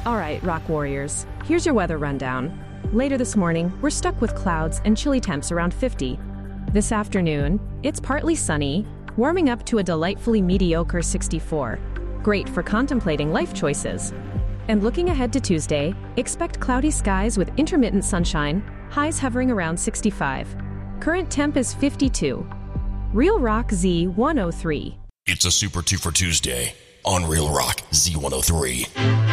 All right, Rock Warriors, here's your weather rundown. Later this morning, we're stuck with clouds and chilly temps around 50. This afternoon, it's partly sunny, warming up to a delightfully mediocre 64. Great for contemplating life choices. And looking ahead to Tuesday, expect cloudy skies with intermittent sunshine, highs hovering around 65. Current temp is 52. Real Rock Z103. It's a Super 2 for Tuesday on Real Rock Z103.